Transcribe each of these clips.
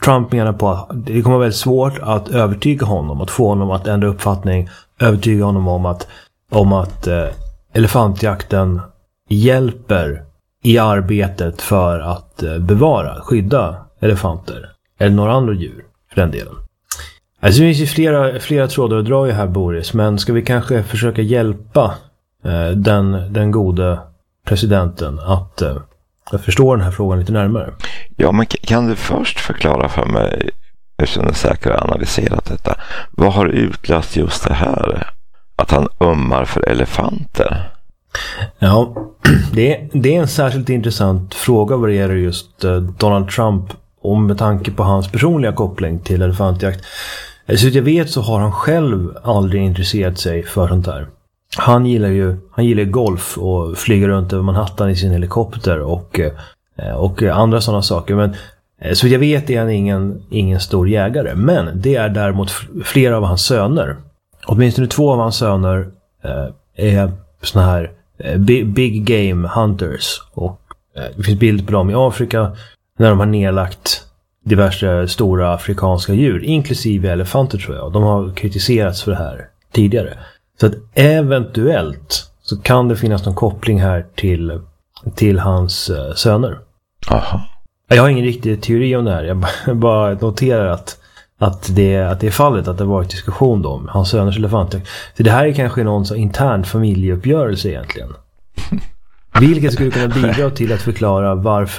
Trump menar på att det kommer vara väldigt svårt att övertyga honom, att få honom att ändra uppfattning, övertyga honom om att elefantjakten hjälper i arbetet för att skydda elefanter eller några andra djur för den delen. Alltså det finns ju flera trådar att dra i här, Boris, men ska vi kanske försöka hjälpa den gode presidenten att förstå den här frågan lite närmare? Ja, men kan du först förklara för mig, eftersom du säkert har analyserat detta, vad har utlöst just det här? Att han ömmar för elefanter? Ja, det är en särskilt intressant fråga vad det gäller just Donald Trump, om med tanke på hans personliga koppling till elefantjakt. Så jag vet så har han själv aldrig intresserat sig för sånt här. Han gillar golf och flyger runt över Manhattan i sin helikopter och andra sådana saker. Men så jag vet är han ingen stor jägare. Men det är däremot flera av hans söner. Åtminstone 2 av hans söner är såna här big game hunters. Och det finns bilder på dem i Afrika när de har nedlagt diverse stora afrikanska djur, inklusive elefanter tror jag. De har kritiserats för det här tidigare. Så att eventuellt så kan det finnas någon koppling här till hans söner. Aha. Jag har ingen riktig teori om det här. Jag bara noterar att det är fallet, att det har varit diskussion om hans söners elefanter. Så det här är kanske någon så intern familjeuppgörelse egentligen. Vilket skulle kunna bidra till att förklara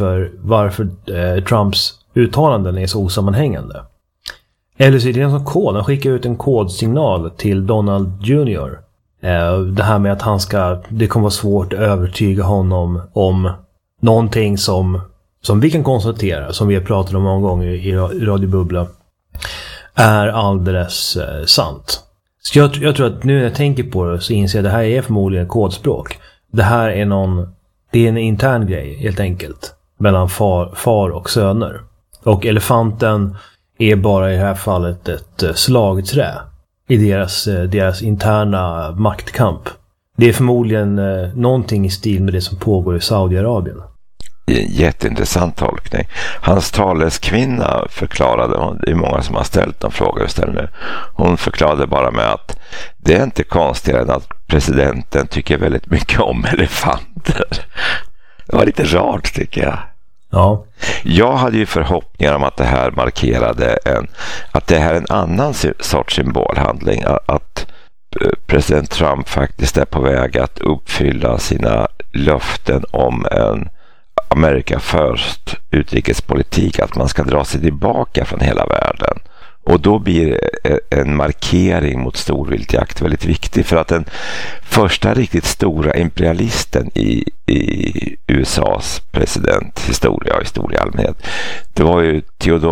varför Trumps uttalanden är så osammanhängande. Eller så är det en sån kod. Han skickar ut en kodsignal till Donald Jr. Det här med att det kommer vara svårt att övertyga honom om någonting som vi kan konstatera, som vi har pratat om många gånger i Radio Bubbla, är alldeles sant. Så jag tror att nu när jag tänker på det så inser jag att det här är förmodligen kodspråk. Det här är det är en intern grej helt enkelt mellan far och söner. Och elefanten är bara i det här fallet ett slagträ i deras interna maktkamp. Det är förmodligen någonting i stil med det som pågår i Saudiarabien. Jätteintressant tolkning. Hans taleskvinna förklarade, det är många som har ställt de frågor istället nu. Hon förklarade bara med att det är inte konstigare än att presidenten tycker väldigt mycket om elefanter. Det var lite rart tycker jag. Ja. Jag hade ju förhoppningar om att det här markerade att det här är en annan sorts symbolhandling, att president Trump faktiskt är på väg att uppfylla sina löften om en America First utrikespolitik, att man ska dra sig tillbaka från hela världen. Och då blir en markering mot storviltjakt väldigt viktig, för att den första riktigt stora imperialisten i USAs presidenthistoria och historia i allmänhet, det var ju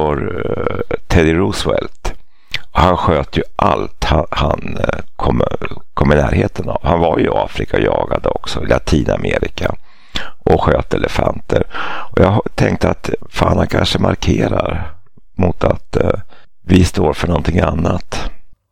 Teddy Roosevelt. Och han sköt ju allt han kom i närheten av. Han var ju i Afrika och jagade också, i Latinamerika, och sköt elefanter. Och jag tänkte att fan, han kanske markerar mot att vi står för någonting annat.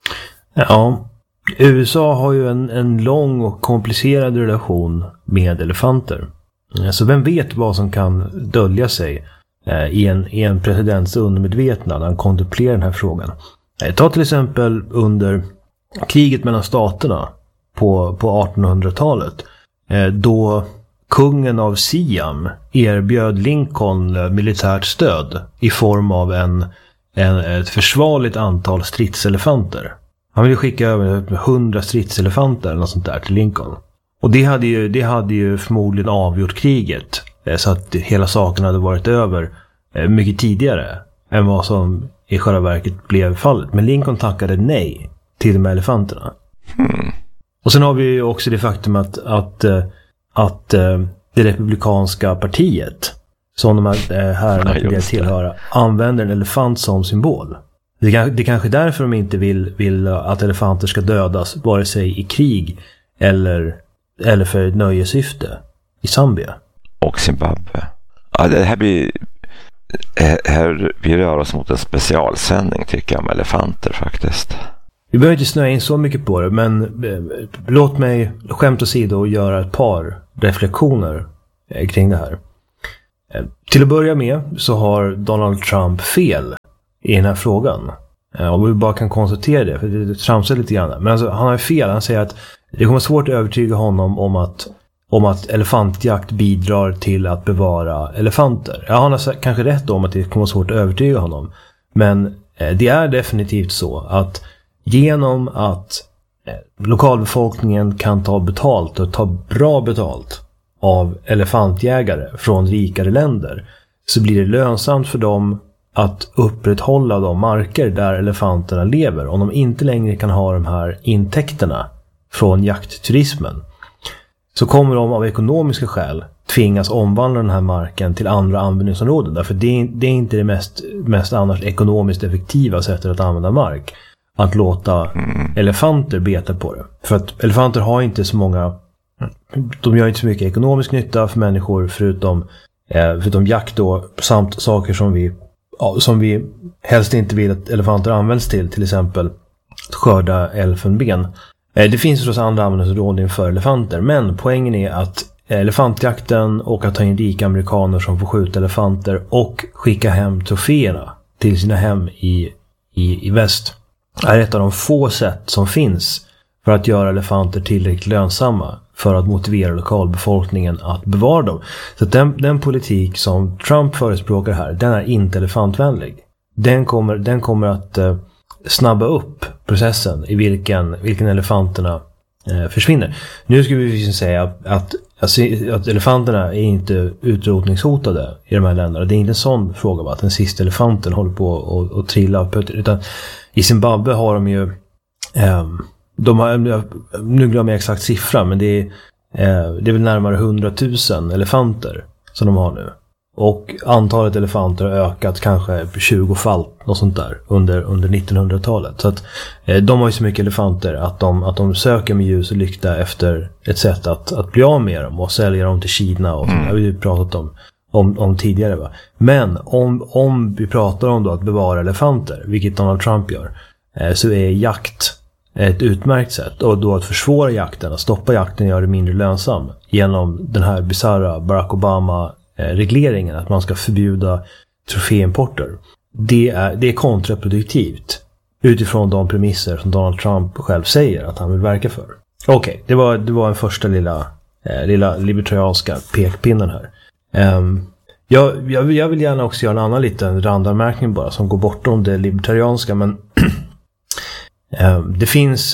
Ja, USA har ju en lång och komplicerad relation med elefanter. Så vem vet vad som kan dölja sig i en presidents undermedvetna när han kontemplerar den här frågan. Ta till exempel under kriget mellan staterna på 1800-talet, då kungen av Siam erbjöd Lincoln militärt stöd i form av ett försvarligt antal stridselefanter. Han ville skicka över 100 stridselefanter eller något sånt där till Lincoln. Och det hade ju förmodligen avgjort kriget, så att hela saken hade varit över mycket tidigare än vad som i själva verket blev fallet. Men Lincoln tackade nej till de här elefanterna. Och sen har vi ju också det faktum att det republikanska partiet, som de här herrarna vill tillhöra, använder en elefant som symbol. Det är kanske därför de inte vill att elefanter ska dödas vare sig i krig eller för ett nöjesyfte i Zambia. Och Zimbabwe. Ja, det här vi rör oss mot en specialsändning tycker jag, med elefanter faktiskt. Vi behöver inte snöa in så mycket på det, men låt mig skämt åsido och göra ett par reflektioner kring det här. Till att börja med så har Donald Trump fel i den här frågan. Och vi bara kan konstatera det, för det tramsar lite grann. Men alltså, han har fel. Han säger att det kommer vara svårt att övertyga honom om att elefantjakt bidrar till att bevara elefanter. Ja, han har kanske rätt om att det kommer vara svårt att övertyga honom. Men det är definitivt så att genom att lokalbefolkningen kan ta betalt och ta bra betalt av elefantjägare från rikare länder, så blir det lönsamt för dem att upprätthålla de marker där elefanterna lever. Om de inte längre kan ha de här intäkterna från jaktturismen, så kommer de av ekonomiska skäl tvingas omvandla den här marken till andra användningsområden. Därför det är inte det mest annars ekonomiskt effektiva sättet att använda mark. Att låta elefanter beta på det. För att elefanter har inte så många... De gör inte så mycket ekonomisk nytta för människor förutom jakt då, samt saker som vi helst inte vill att elefanter används till exempel att skörda elfenben. Det finns förstås andra användningsområden för elefanter, men poängen är att elefantjakten och att ta in rika amerikaner som får skjuta elefanter och skicka hem troféerna till sina hem i väst är ett av de få sätt som finns för att göra elefanter tillräckligt lönsamma för att motivera lokalbefolkningen att bevara dem. Så att den politik som Trump förespråkar här, den är inte elefantvänlig. Den kommer att snabba upp processen i vilken elefanterna försvinner. Nu ska vi säga att elefanterna är inte utrotningshotade i de här länderna. Det är inte en sån fråga att den sista elefanten håller på att trilla upp. Utan i Zimbabwe har de ju nu glömmer jag exakt siffran, men det är väl närmare 100 000 elefanter som de har nu. Och antalet elefanter har ökat kanske 20-falt och sånt där under 1900-talet. Så att de har ju så mycket elefanter att de söker med ljus och lykta efter ett sätt att bli av med dem och sälja dem till Kina och sånt. Det har vi ju pratat om tidigare, va. Men om vi pratar om då att bevara elefanter, vilket Donald Trump gör, så är jakt ett utmärkt sätt. Och då att försvåra jakten, att stoppa jakten och göra det mindre lönsam genom den här bizarra Barack Obama-regleringen att man ska förbjuda troféimporter. Det är kontraproduktivt utifrån de premisser som Donald Trump själv säger att han vill verka för. Okej, det var en första lilla libertarianska pekpinnen här. Jag vill gärna också göra en annan liten randanmärkning bara som går bortom det libertarianska, men det finns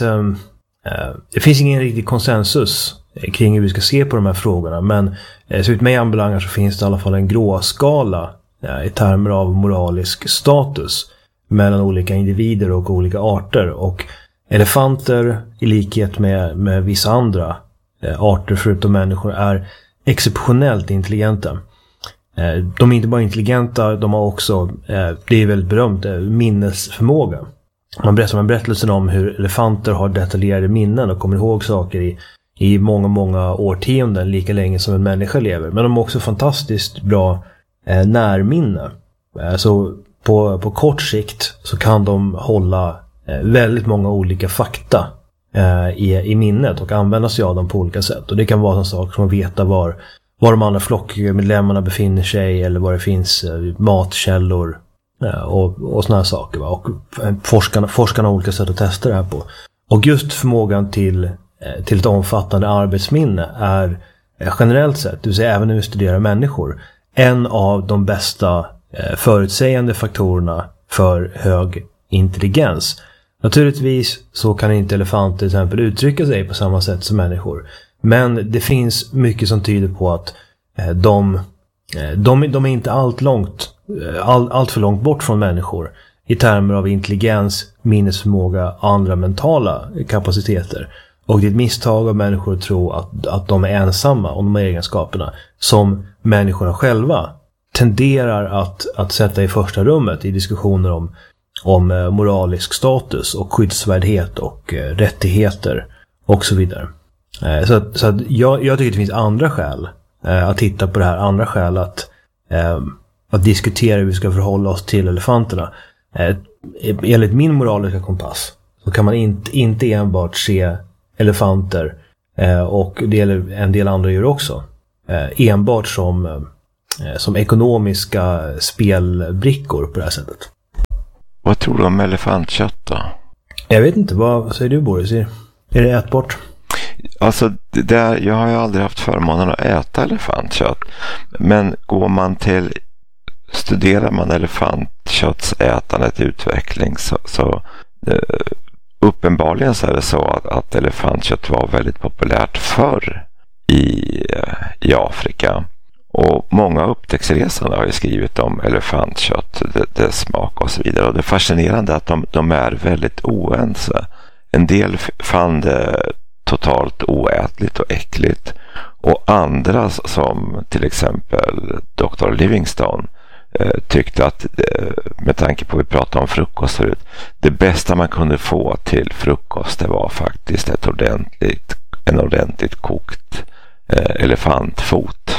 ingen riktig konsensus kring hur vi ska se på de här frågorna, men så ut mig anbelangar så finns det i alla fall en gråskala i termer av moralisk status mellan olika individer och olika arter, och elefanter i likhet med vissa andra arter förutom människor är exceptionellt intelligenta. De är inte bara intelligenta, de har också, det är väldigt berömt, minnesförmåga. Man berättar berättelsen om hur elefanter har detaljerade minnen och kommer ihåg saker i många årtionden, lika länge som en människa lever. Men de har också fantastiskt bra närminne. Så på kort sikt så kan de hålla väldigt många olika fakta i minnet och använda sig av dem på olika sätt. Och det kan vara en sak som att veta var de andra flockmedlemmarna befinner sig, eller var det finns matkällor och såna här saker, va? Och forskarna har olika sätt att testa det här på. Och just förmågan till ett omfattande arbetsminne är generellt sett, det vill säga även när vi studerar människor, en av de bästa förutsägande faktorerna för hög intelligens. Naturligtvis så kan inte elefanter till exempel uttrycka sig på samma sätt som människor, men det finns mycket som tyder på att de är inte allt för långt bort från människor i termer av intelligens, minnesförmåga och andra mentala kapaciteter. Och det är ett misstag av människor att tro att de är ensamma om de här egenskaperna som människorna själva tenderar att sätta i första rummet i diskussioner om moralisk status och skyddsvärdhet och rättigheter och så vidare. Så att jag tycker det finns andra skäl att titta på det här, andra skäl att diskutera hur vi ska förhålla oss till elefanterna. Enligt min moraliska kompass så kan man inte enbart se elefanter, och det gäller en del andra djur också, enbart som ekonomiska spelbrickor på det här sättet. Vad tror du om elefantkött då? Jag vet inte, vad säger du Boris? Är det ätbart? Alltså, jag har ju aldrig haft förmånen att äta elefantkött. Men studerar man elefantköttsätandet i utveckling så uppenbarligen så är det så att elefantkött var väldigt populärt förr i Afrika. Och många upptäcktsresande har ju skrivit om elefantkött, dess smak och så vidare. Och det är fascinerande att de är väldigt oense. En del fann det totalt oätligt och äckligt. Och andra, som till exempel Dr. Livingstone, tyckte att, med tanke på att vi pratade om frukost förut, det bästa man kunde få till frukost, det var faktiskt en ordentligt kokt elefantfot.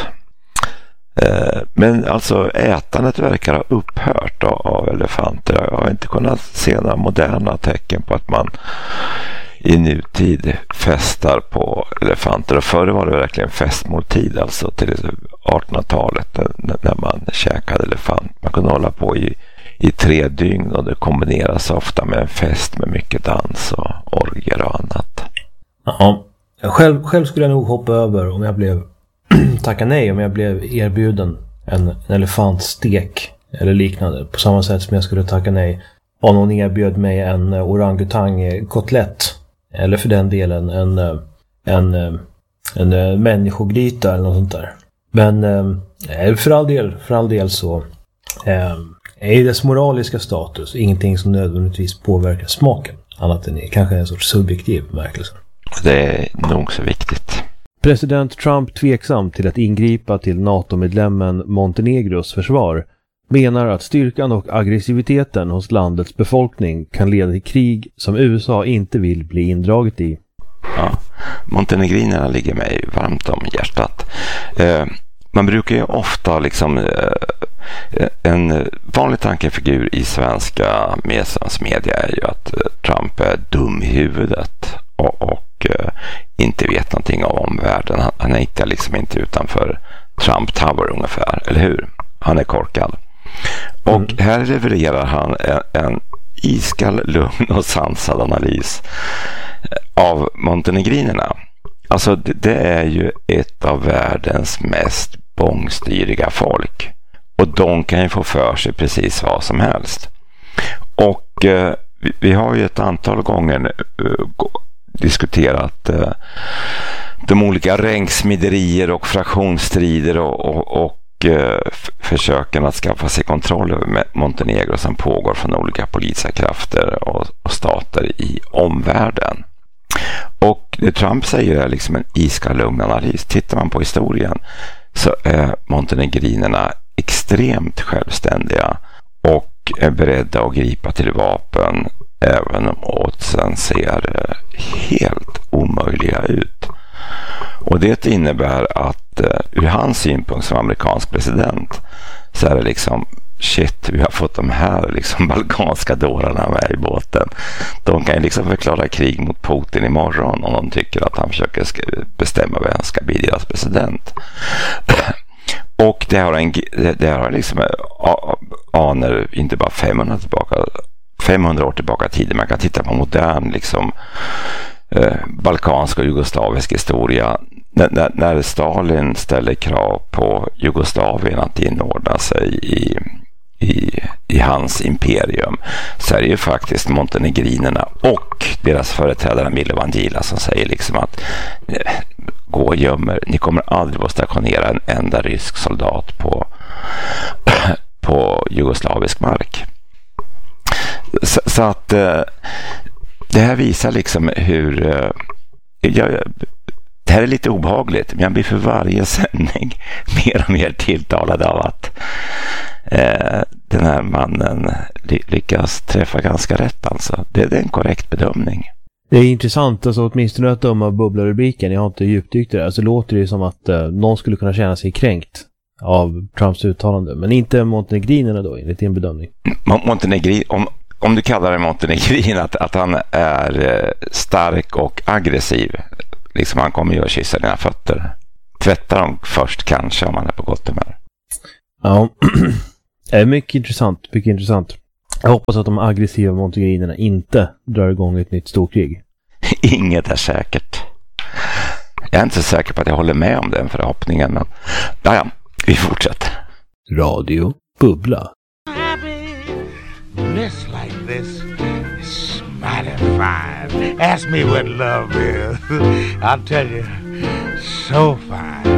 Men alltså ätandet verkar ha upphört av elefanter. Jag har inte kunnat se några moderna tecken på att man i nutid festar på elefanter. Och förr var det verkligen festmåltid, alltså till 1800-talet när man käkade elefant. Man kunde hålla på i 3 dygn och det kombineras ofta med en fest med mycket dans och orger och annat. Ja, själv skulle jag nog hoppa över om jag blev om jag blev erbjuden en elefantstek eller liknande, på samma sätt som jag skulle tacka nej om någon erbjöd mig en orangutang-kotlett, eller för den delen en människogryta eller något sånt där. Men för all del så är dess moraliska status ingenting som nödvändigtvis påverkar smaken, annat än kanske en sorts subjektiv bemärkelse. Det är nog så viktigt. President Trump, tveksam till att ingripa till NATO-medlemmen Montenegros försvar, menar att styrkan och aggressiviteten hos landets befolkning kan leda till krig som USA inte vill bli indraget i. Ja, montenegrinerna ligger mig varmt om hjärtat. Man brukar ju ofta en vanlig tankefigur i svenska media är ju att Trump är dum i huvudet och inte vet någonting om omvärlden. Han är inte utanför Trump Tower ungefär, eller hur? Han är korkad. Och här levererar han en iskall, lugn och sansad analys av montenegrinerna. Alltså det är ju ett av världens mest bångstyriga folk. Och de kan ju få för sig precis vad som helst. Och vi har ju ett antal gånger diskuterat de olika ränksmiderier och fraktionsstrider och försöken att skaffa sig kontroll över Montenegro som pågår från olika politiska krafter och stater i omvärlden. Och det Trump säger är liksom en iskall, lugn analys. Tittar man på historien så är montenegrinerna extremt självständiga och är beredda att gripa till vapen även om oddsen ser helt omöjliga ut. Och det innebär att ur hans synpunkt som amerikansk president så är det liksom shit, vi har fått de här balkanska dårarna med i båten. De kan ju förklara krig mot Putin imorgon om de tycker att han försöker bestämma vem ska bli deras president. Och det har aner inte bara 500 år tillbaka i tiden. Man kan titta på modern balkansk och jugoslavisk historia. När Stalin ställer krav på Jugoslavien att inordna sig i hans imperium, så är det ju faktiskt montenegrinerna och deras företrädare Milovan som säger att gå och gömmer, ni kommer aldrig att stationera en enda rysk soldat på jugoslavisk mark. Så att det här visar hur det här är lite obehagligt, men jag blir för varje sändning mer och mer tilltalad av att den här mannen lyckas träffa ganska rätt. Alltså. Det är en korrekt bedömning. Det är intressant, alltså åtminstone att döma av bubblarubriken. Jag har inte djupdykt det där. Så låter det som att någon skulle kunna känna sig kränkt av Trumps uttalande. Men inte montenegrinerna då, enligt din bedömning. Om du kallar det montenegrin att han är stark och aggressiv, han kommer ju att kyssa dina fötter. Tvätta dem först kanske om han är på gott humör. Ja, mycket intressant, mycket intressant. Jag hoppas att de aggressiva montegrinerna inte drar igång ett nytt storkrig. Inget är säkert. Jag är inte så säker på att jag håller med om den förhoppningen, men ja, vi fortsätter. Radio Bubbla. Bliss like this is mighty fine. Ask me what love is. I'll tell you, so fine.